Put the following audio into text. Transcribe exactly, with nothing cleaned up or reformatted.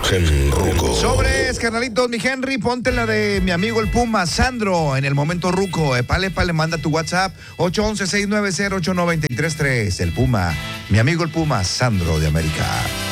Genruco. Sobres, carnalitos, mi Henry, ponte la de mi amigo el Puma, Sandro, en el momento ruco. Epale, epale, manda tu WhatsApp, ocho once, seiscientos noventa, ocho nueve tres tres. El Puma, mi amigo el Puma, Sandro de América.